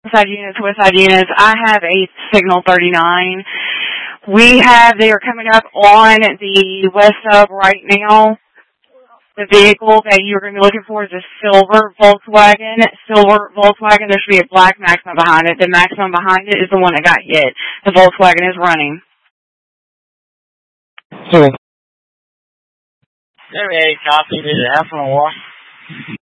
Westside units. I have a Signal 39. They are coming up on the west sub right now. The vehicle that you're going to be looking for is a silver Volkswagen. There should be a black Maxima behind it. The Maxima behind it is the one that got hit. The Volkswagen is running. 7-8, copy. This is Alpha 1.